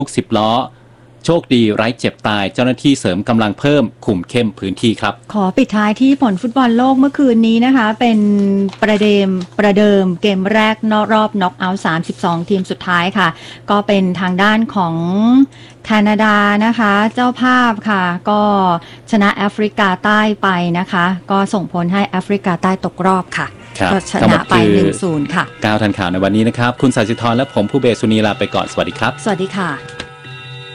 10 ล้อโชคดีไร้เจ็บตายเจ้าหน้าที่เสริมกำลังเพิ่มคุมเข้มพื้นที่ครับขอปิดท้ายที่ผลฟุตบอลโลกเมื่อคืนนี้นะคะเป็นประเดิมเกมแรกรอบน็อกเอาท์32 ทีมสุดท้ายค่ะก็เป็นทางด้านของแคนาดานะคะเจ้าภาพค่ะก็ชนะแอฟริกาใต้ไปนะคะก็ส่งผลให้แอฟริกาใต้ตกรอบค่ะก็ชนะไป 1-0 ค่ะ 9 ทันข่าวในวันนี้นะครับคุณสาจิธรและผมผู้เบสุนีลาไปก่อนสวัสดีครับสวัสดีค่ะ